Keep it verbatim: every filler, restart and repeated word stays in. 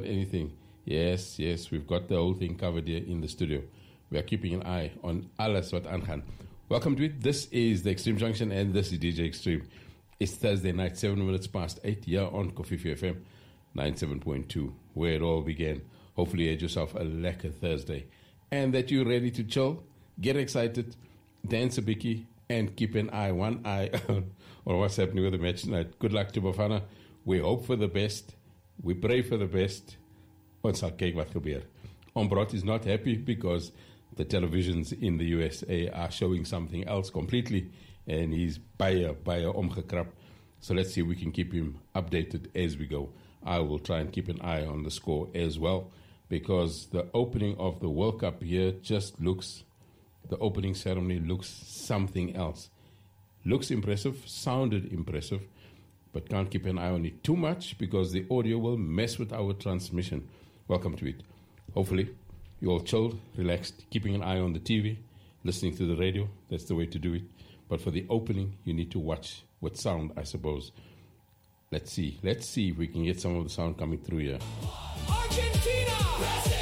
anything. Yes, yes, we've got the whole thing covered here in the studio. We are keeping an eye on alles wat aangaan. Welcome to it. This is the Extreme Junction and this is D J Extreme. It's Thursday night, seven minutes past eight, here on Kofifi F M ninety-seven point two, where it all began. Hopefully you had yourself a lekker Thursday and that you're ready to chill, get excited, dance a bikkie, and keep an eye, one eye on what's happening with the match tonight. Good luck to Bafana. We hope for the best. We pray for the best. Ons sal kyk wat gebeur. Ombrot is not happy because the televisions in the U S A are showing something else completely, and he's baie, baie omgekrap. So let's see if we can keep him updated as we go. I will try and keep an eye on the score as well, because the opening of the World Cup here just looks, the opening ceremony looks something else. Looks impressive, sounded impressive, but can't keep an eye on it too much because the audio will mess with our transmission. Welcome to it. Hopefully, you're all chilled, relaxed, keeping an eye on the T V, listening to the radio. That's the way to do it. But for the opening, you need to watch with sound, I suppose. Let's see. Let's see if we can get some of the sound coming through here. Argentina!